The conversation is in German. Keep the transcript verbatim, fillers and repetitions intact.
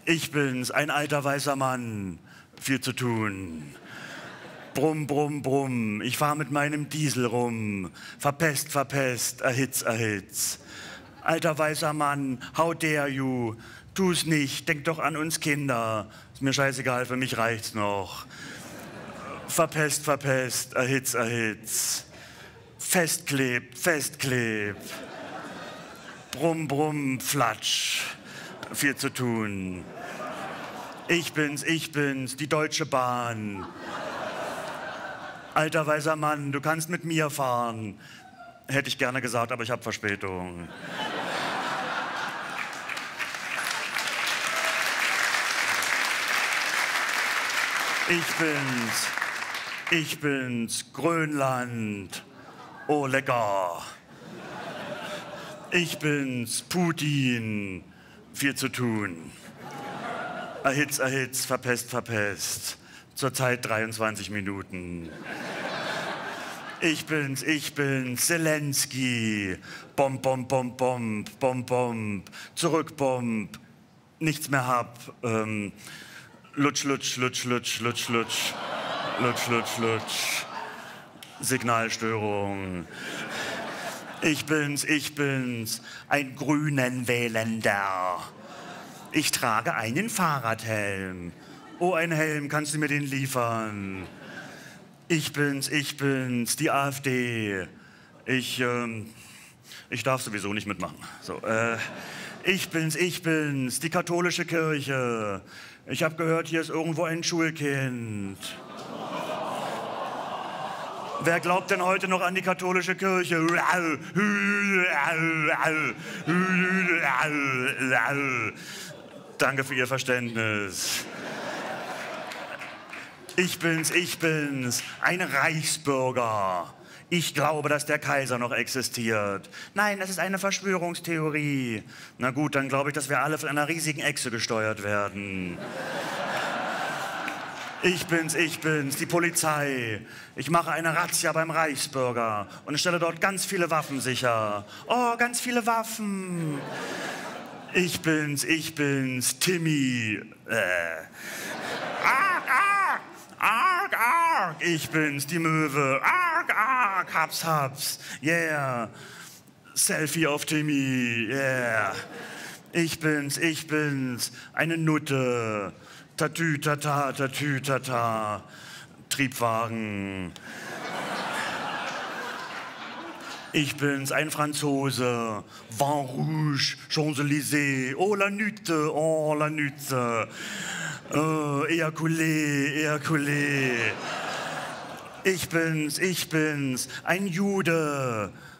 Ich bin's, ein alter weißer Mann, viel zu tun. Brumm, brumm, brumm, ich fahr mit meinem Diesel rum. Verpest, verpest, erhitz, erhitz. Alter weißer Mann, how dare you? Tu's nicht, denk doch an uns Kinder. Ist mir scheißegal, für mich reicht's noch. Verpest, verpest, erhitz, erhitz. Festklebt, festklebt. Brumm, brumm, flatsch. Viel zu tun. Ich bin's, ich bin's, die Deutsche Bahn. Alter weißer Mann, du kannst mit mir fahren. Hätte ich gerne gesagt, aber ich habe Verspätung. Ich bin's, ich bin's, Grönland. Oh, lecker. Ich bin's, Putin. Viel zu tun. Erhitz, erhitz, verpest, verpest. Zurzeit dreiundzwanzig Minuten. Ich bin's, ich bin's, Zelensky. Bomb, bomb, bomb, bomb, bomb, bomb. Zurück, bomb. Nichts mehr hab. Ähm, lutsch, lutsch, lutsch, lutsch, lutsch, lutsch. Lutsch, lutsch, lutsch. Signalstörung. Ich bin's, ich bin's, ein Grünen Wählender. Ich trage einen Fahrradhelm. Oh, ein Helm, kannst du mir den liefern? Ich bin's, ich bin's, die AfD. Ich, ähm, ich darf sowieso nicht mitmachen. So, äh, ich bin's, ich bin's, die katholische Kirche. Ich habe gehört, hier ist irgendwo ein Schulkind. Wer glaubt denn heute noch an die katholische Kirche? Danke für Ihr Verständnis. Ich bin's, ich bin's, ein Reichsbürger. Ich glaube, dass der Kaiser noch existiert. Nein, das ist eine Verschwörungstheorie. Na gut, dann glaube ich, dass wir alle von einer riesigen Echse gesteuert werden. Ich bin's, ich bin's, die Polizei. Ich mache eine Razzia beim Reichsbürger und stelle dort ganz viele Waffen sicher. Oh, ganz viele Waffen. Ich bin's, ich bin's, Timmy. Äh. Arg, arg, arg, arg. Ich bin's, die Möwe. Arg, arg, haps, haps. Yeah. Selfie auf Timmy. Yeah. Ich bin's, ich bin's, eine Nutte. Tatü, tata, tatü, tata, Triebwagen. Ich bin's, ein Franzose. Vin Rouge, Champs-Élysées. Oh, la Nutte, oh, la Nutte. Oh, ejaculé, ejaculé. Ich bin's, ich bin's, ein Jude.